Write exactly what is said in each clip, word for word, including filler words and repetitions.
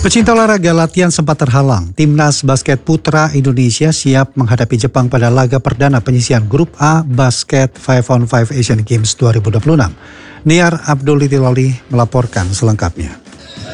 Pecinta olahraga latihan sempat terhalang. Timnas basket putra Indonesia siap menghadapi Jepang pada laga perdana penyisihan Grup A Basket lima on lima Asian Games dua ribu dua puluh enam. Niar Abdul Itiloli melaporkan selengkapnya.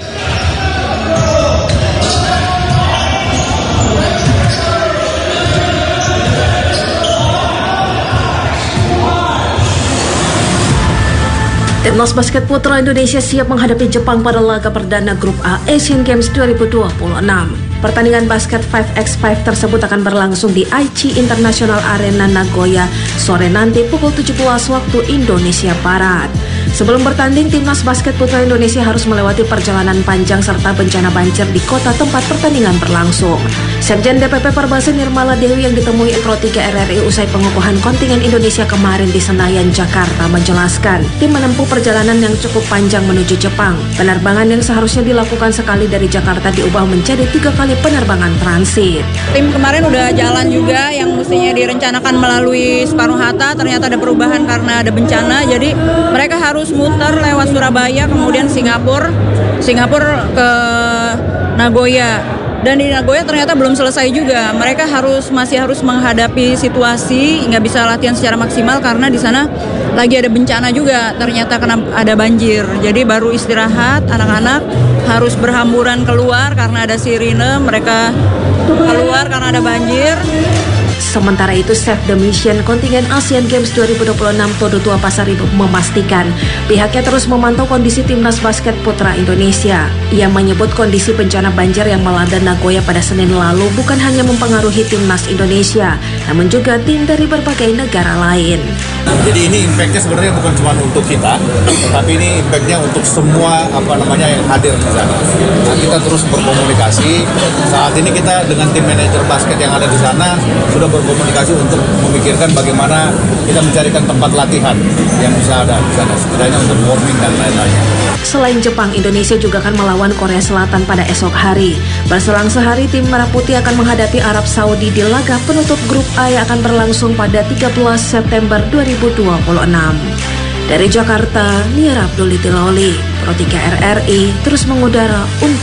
Timnas basket putra Indonesia siap menghadapi Jepang pada laga perdana Grup A Asian Games dua ribu dua puluh enam. Pertandingan basket lima on lima tersebut akan berlangsung di Aichi International Arena Nagoya sore nanti pukul tujuh belas waktu Indonesia Barat. Sebelum bertanding, Timnas basket putra Indonesia harus melewati perjalanan panjang serta bencana banjir di kota tempat pertandingan berlangsung. Sekjen D P P Perbasi Nirmala Dewi yang ditemui Pro tiga R R I usai pengukuhan kontingen Indonesia kemarin di Senayan, Jakarta menjelaskan, tim menempuh perjalanan yang cukup panjang menuju Jepang. Penerbangan yang seharusnya dilakukan sekali dari Jakarta diubah menjadi tiga kali penerbangan transit. Tim kemarin udah jalan juga yang mestinya direncanakan melalui Soekarno-Hatta, ternyata ada perubahan karena ada bencana, jadi mereka harus muter lewat Surabaya, kemudian Singapura, Singapura ke Nagoya. Dan di Nagoya ternyata belum selesai juga. Mereka harus masih harus menghadapi situasi, nggak bisa latihan secara maksimal karena di sana lagi ada bencana juga. Ternyata kena ada banjir. Jadi baru istirahat, anak-anak harus berhamburan keluar karena ada sirine. Mereka keluar karena ada banjir. Sementara itu, Save the Mission kontingen Asian Games dua ribu dua puluh enam Todo Tua Pasaribu memastikan pihaknya terus memantau kondisi timnas basket putra Indonesia. Ia menyebut kondisi bencana banjir yang melanda Nagoya pada Senin lalu bukan hanya mempengaruhi timnas Indonesia, namun juga tim dari berbagai negara lain. Jadi ini impact-nya sebenarnya bukan cuma untuk kita, tapi ini impact-nya untuk semua apa namanya yang hadir di sana. Nah, kita terus berkomunikasi. Saat ini kita dengan tim manajer basket yang ada di sana sudah berkomunikasi untuk memikirkan bagaimana kita mencarikan tempat latihan yang bisa ada di sana, setidaknya untuk warming dan lain-lainnya. Selain Jepang, Indonesia juga akan melawan Korea Selatan pada esok hari. Berselang sehari, tim Merah Putih akan menghadapi Arab Saudi di laga penutup Grup A yang akan berlangsung pada tiga belas September dua ribu dua puluh enam. Dari Jakarta, Niar Abdul Itiloli, Pro tiga R R I, terus mengudara untuk